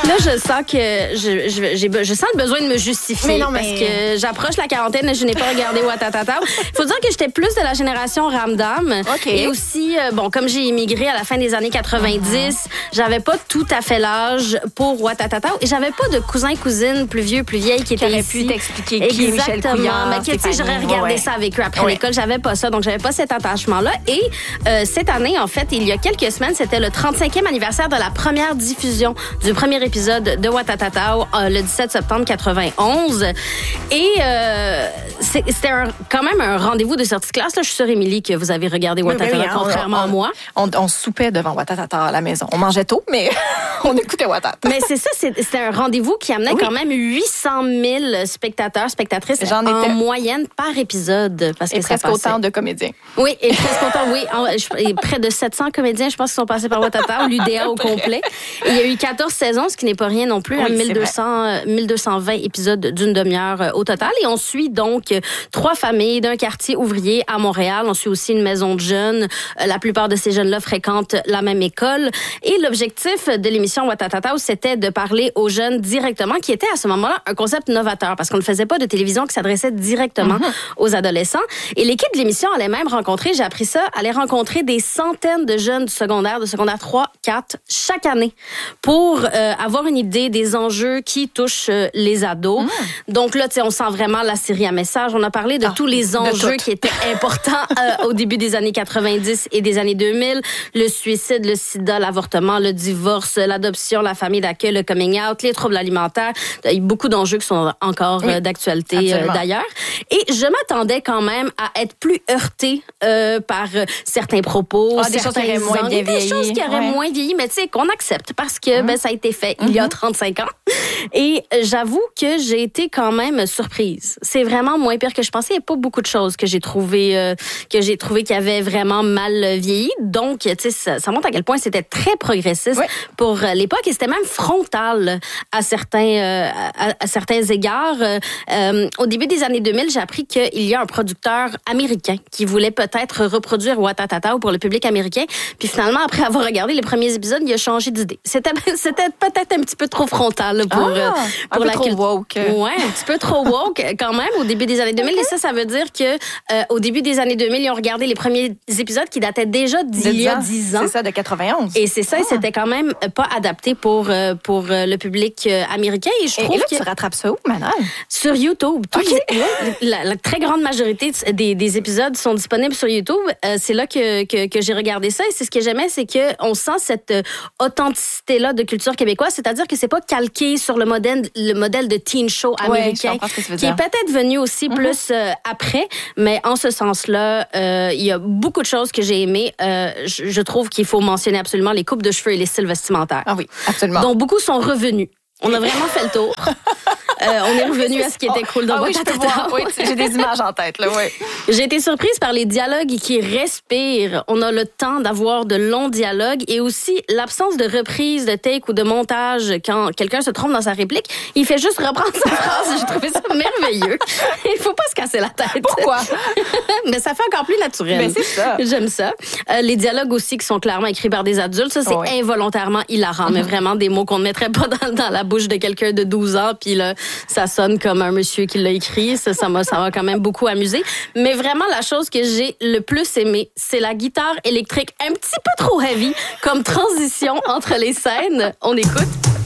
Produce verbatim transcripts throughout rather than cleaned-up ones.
Là, je sens que je, je, j'ai, je sens le besoin de me justifier. Mais non, mais... Parce que j'approche la quarantaine et je n'ai pas regardé Ouattatata. Il faut dire que j'étais plus de la génération Ramdam. Okay. Et aussi, euh, bon, comme j'ai immigré à la fin des années quatre-vingt-dix, uh-huh. j'avais pas tout à fait l'âge pour Ouattatata. Et j'avais pas de cousins et cousines plus vieux, plus vieilles qui étaient aurait ici. pu t'expliquer qui est Michel Couillard. Mais que, tu sais, j'aurais regardé ouais. ça avec eux après ouais. l'école. J'avais pas ça, donc j'avais pas cet attachement-là. Et euh, cette année, en fait, il y a quelques semaines, c'était le trente-cinquième anniversaire de la première diffusion du premier épisode de Ouattatata euh, le dix-sept septembre quatre-vingt-onze. Et euh, c'est, c'était un, quand même un rendez-vous de sortie de classe. Là, je suis sûre, Émilie, que vous avez regardé Ouattatata, oui, oui, contrairement on, on, à moi. On, on soupait devant Ouattatata à la maison. On mangeait tôt, mais on écoutait Ouattatata. Mais c'est ça, c'est, c'était un rendez-vous qui amenait oui. quand même huit cent mille spectateurs, spectatrices J'en en étais... moyenne par épisode. Parce et que presque ça autant de comédiens. Oui, et presque autant, oui. En, et près de sept cents comédiens, je pense, qui sont passés par Ouattatata, l'U D A au complet. Et il y a eu quatorze saisons, ce qui n'est pas rien non plus, oui, mille deux cents, mille deux cent vingt épisodes d'une demi-heure au total. Et on suit donc trois familles d'un quartier ouvrier à Montréal. On suit aussi une maison de jeunes. La plupart de ces jeunes-là fréquentent la même école. Et l'objectif de l'émission Ouattatata, c'était de parler aux jeunes directement, qui était à ce moment-là un concept novateur, parce qu'on ne faisait pas de télévision qui s'adressait directement mm-hmm. aux adolescents. Et l'équipe de l'émission allait même rencontrer, j'ai appris ça, allait rencontrer des centaines de jeunes du secondaire, de secondaire trois, quatre, chaque année, pour euh, avoir une idée des enjeux qui touchent euh, les ados. Mm. Donc là, tu sais, on sent vraiment la série à message. On a parlé de ah, tous les enjeux qui étaient importants euh, au début des années quatre-vingt-dix et des années deux mille. Le suicide, le sida, l'avortement, le divorce, l'adoption, la famille d'accueil, le coming out, les troubles alimentaires. Il y a beaucoup d'enjeux qui sont encore oui, euh, d'actualité euh, d'ailleurs. Et je m'attendais quand même à être plus heurtée euh, par euh, certains propos, ah, des choses qui auraient moins bien vieilli. Des choses qui auraient ouais. moins vieilli, mais tu sais, qu'on accepte parce que mmh. ben, ça a été fait mmh. il y a trente-cinq ans. Et j'avoue que j'ai été quand même surprise. C'est vraiment moins pire que je pensais. Il n'y a pas beaucoup de choses que j'ai trouvé euh, que j'ai trouvé qui avaient vraiment mal vieilli. Donc, tu sais, ça, ça montre à quel point c'était très progressiste oui. pour l'époque et c'était même frontal à certains euh, à, à certains égards. Euh, au début des années deux mille, j'ai appris qu'il y a un producteur américain qui voulait peut-être reproduire Ouattatata pour le public américain. Puis finalement, après avoir regardé les premiers épisodes, il a changé d'idée. C'était, c'était peut-être un petit peu trop frontal pour, ah, pour un la peu trop woke. Ouais, un petit peu trop woke quand même au début des années deux mille. Okay. Et ça, ça veut dire que euh, au début des années deux mille, ils ont regardé les premiers épisodes qui dataient déjà d'il y a dix ans. C'est ça, de quatre-vingt-onze. Et c'est ça, ah. et c'était quand même pas adapté pour euh, pour le public américain. Et je trouve et là, que tu rattrapes ça où, Manal? Sur YouTube. Okay. Les, la, la très grande majorité des, des épisodes sont disponibles sur YouTube. Euh, c'est là que, que, que j'ai regardé ça. Et c'est ce que j'aimais, c'est qu'on sent cette authenticité-là de culture québécoise. C'est-à-dire que c'est pas calqué sur le modèle, le modèle de teen show américain, ouais, ce que qui est peut-être venu aussi mm-hmm. plus euh, après. Mais en ce sens-là, euh, il y a beaucoup de choses que j'ai aimées. Euh, je, je trouve qu'il faut mentionner absolument les coupes de cheveux et les styles vestimentaires. Ah oui, absolument. Donc, beaucoup sont revenus. On a vraiment fait le tour. Euh, on est revenu à ce qui était cool dans ah, oui, Ouattatata. Oui, j'ai des images en tête. Là, oui. J'ai été surprise par les dialogues qui respirent. On a le temps d'avoir de longs dialogues et aussi l'absence de reprise, de take ou de montage quand quelqu'un se trompe dans sa réplique. Il fait juste reprendre sa phrase. J'ai trouvé ça merveilleux. Il faut pas se casser la tête. Pourquoi? Mais ça fait encore plus naturel. Mais c'est ça. J'aime ça. Euh, les dialogues aussi qui sont clairement écrits par des adultes, ça, c'est oui. involontairement hilarant. Mais vraiment des mots qu'on ne mettrait pas dans, dans la bouche de quelqu'un de douze ans, puis là, ça sonne comme un monsieur qui l'a écrit. Ça, ça m'a, ça m'a quand même beaucoup amusé. Mais vraiment, la chose que j'ai le plus aimé, c'est la guitare électrique un petit peu trop heavy, comme transition entre les scènes. On écoute.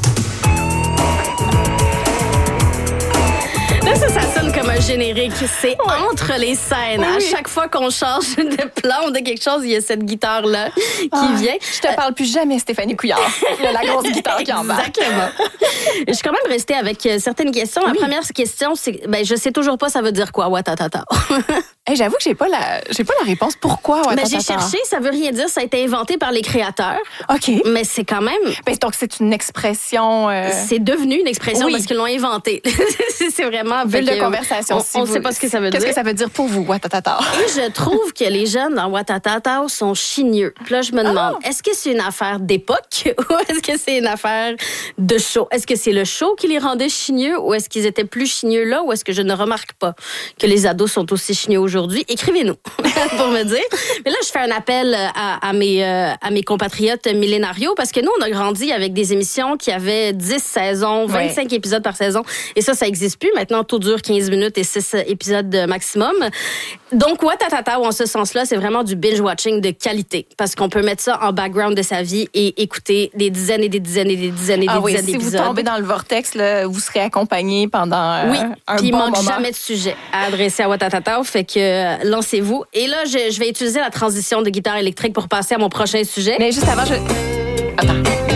Là, ça, ça sonne comme un générique. C'est ouais. entre les scènes. Oui. À chaque fois qu'on change de plan ou de quelque chose, il y a cette guitare-là qui ah, vient. Je te parle plus jamais, Stéphanie Couillard. Il y a la grosse guitare qui embarque. Exactement. Je suis quand même restée avec certaines questions. La oui. première question, c'est ben, je sais toujours pas ça veut dire quoi, Ouattatata. Hey, j'avoue que j'ai pas la, j'ai pas la réponse. Pourquoi Ouattatata? Ben, j'ai cherché, ça veut rien dire. Ça a été inventé par les créateurs. OK. Mais c'est quand même... Ben, donc, c'est une expression... Euh... C'est devenu une expression oui. parce qu'ils l'ont inventé. C'est vraiment... Bulle de conversation. On, si on vous... sait pas ce que ça veut Qu'est-ce dire. Qu'est-ce que ça veut dire pour vous, Ouattatata? Et je trouve que les jeunes dans Ouattatata sont chigneux. Puis là, je me demande, oh. est-ce que c'est une affaire d'époque ou est-ce que c'est une affaire de show? Est-ce que c'est le show qui les rendait chigneux ou est-ce qu'ils étaient plus chigneux là ou est-ce que je ne remarque pas que les ados sont aussi chigneux aujourd'hui, écrivez-nous pour me dire. Mais là, je fais un appel à, à, mes, euh, à mes compatriotes millénarios parce que nous, on a grandi avec des émissions qui avaient dix saisons, vingt-cinq ouais. épisodes par saison. Et ça, ça n'existe plus. Maintenant, tout dure quinze minutes et six épisodes maximum. Donc, Watatata, en ce sens-là, c'est vraiment du binge-watching de qualité parce qu'on peut mettre ça en background de sa vie et écouter des dizaines et des dizaines et des dizaines et des ah oui, dizaines si d'épisodes. Si vous tombez dans le vortex, là, vous serez accompagné pendant euh, oui, un puis bon il manque moment. jamais de sujet à adresser à Watatata, fait que euh, lancez-vous. Et là, je, je vais utiliser la transition de guitare électrique pour passer à mon prochain sujet. Mais juste avant, je... Attends.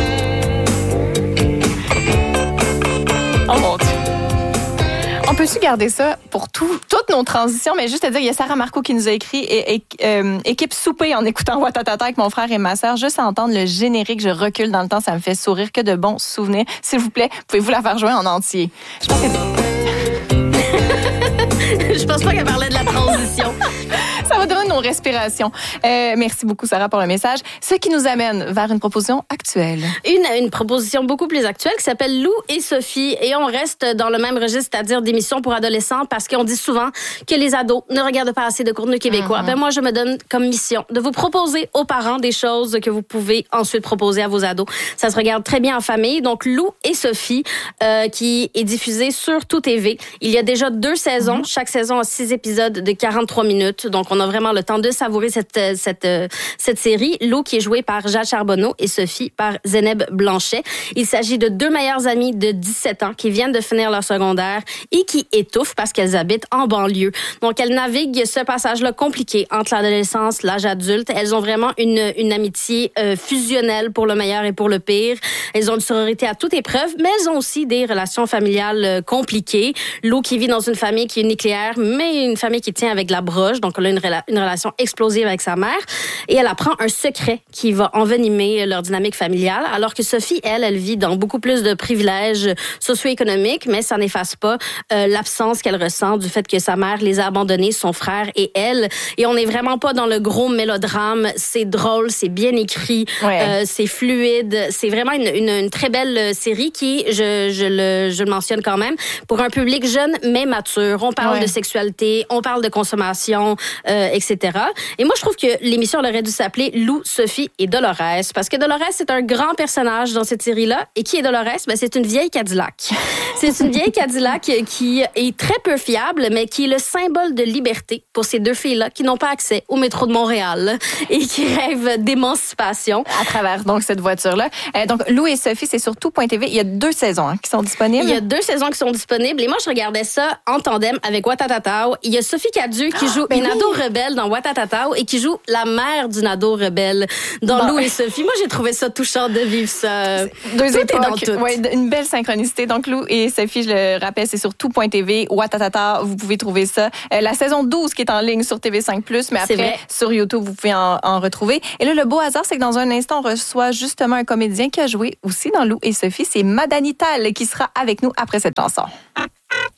Oh mon Dieu. On peut-tu garder ça pour tout, toutes nos transitions, mais juste à dire, il y a Sarah Marco qui nous a écrit et, et, euh, équipe souper en écoutant Watatata avec mon frère et ma sœur. Juste à entendre le générique, je recule dans le temps, ça me fait sourire. Que de bons souvenirs. S'il vous plaît, pouvez-vous la faire jouer en entier? Je pense que... Je pense pas qu'elle parlait de la transition. Ça va donner nos respirations. Euh, merci beaucoup, Sarah, pour le message. Ce qui nous amène vers une proposition actuelle. Une, une proposition beaucoup plus actuelle qui s'appelle Lou et Sophie. Et on reste dans le même registre, c'est-à-dire d'émissions pour adolescents, parce qu'on dit souvent que les ados ne regardent pas assez de contenu québécois. Mm-hmm. Ben moi, je me donne comme mission de vous proposer aux parents des choses que vous pouvez ensuite proposer à vos ados. Ça se regarde très bien en famille. Donc, Lou et Sophie, euh, qui est diffusée sur Tout T V. Il y a déjà deux saisons. Mm-hmm. Chaque saison a six épisodes de quarante-trois minutes. Donc, on a vraiment le temps de savourer cette, cette, cette série. Lou qui est jouée par Jade Charbonneau et Sophie par Zeneb Blanchet. Il s'agit de deux meilleures amies de dix-sept ans qui viennent de finir leur secondaire et qui étouffent parce qu'elles habitent en banlieue. Donc, elles naviguent ce passage-là compliqué entre l'adolescence, l'âge adulte. Elles ont vraiment une, une amitié euh, fusionnelle pour le meilleur et pour le pire. Elles ont une sororité à toute épreuve, mais elles ont aussi des relations familiales euh, compliquées. Lou qui vit dans une famille qui est nucléaire, mais une famille qui tient avec la broche. Donc, elle a une, rela- une relation explosive avec sa mère. Et elle apprend un secret qui va envenimer leur dynamique familiale. Alors que Sophie, elle, elle vit dans beaucoup plus de privilèges socio-économiques, mais ça n'efface pas euh, l'absence qu'elle ressent du fait que sa mère les a abandonnés, son frère et elle. Et on n'est vraiment pas dans le gros mélodrame. C'est drôle, c'est bien écrit, ouais. euh, c'est fluide. C'est vraiment une, une, une très belle série qui, je, je, le, je le mentionne quand même, pour un public jeune mais mature. On parle ouais. de sexualité, on parle de consommation, euh, et cetera. Et moi, je trouve que l'émission aurait dû s'appeler Lou, Sophie et Dolores, parce que Dolores, c'est un grand personnage dans cette série-là. Et qui est Dolores? Ben, c'est une vieille Cadillac. C'est une vieille Cadillac qui est très peu fiable, mais qui est le symbole de liberté pour ces deux filles-là qui n'ont pas accès au métro de Montréal et qui rêvent d'émancipation. À travers donc cette voiture-là. Euh, donc, Lou et Sophie, c'est sur tout point T V. Il y a deux saisons hein, qui sont disponibles. Il y a deux saisons qui sont disponibles. Et moi, je regardais ça en tandem avec Watatata. Il y a Sophie Cadieux qui joue oh, ben une oui. ado rebelle dans Watatata et qui joue la mère d'une ado rebelle dans bon. Lou et Sophie. Moi, j'ai trouvé ça touchant de vivre ça. Deux tout époques. Est dans tout. Ouais, une belle synchronicité. Donc, Lou et Sophie, je le rappelle, c'est sur tout point T V. Watatata, vous pouvez trouver ça. Euh, la saison douze qui est en ligne sur T V cinq plus, mais après, sur YouTube, vous pouvez en, en retrouver. Et là, le beau hasard, c'est que dans un instant, on reçoit justement un comédien qui a joué aussi dans Lou et Sophie. C'est Madani Tal qui sera avec nous après cette chanson.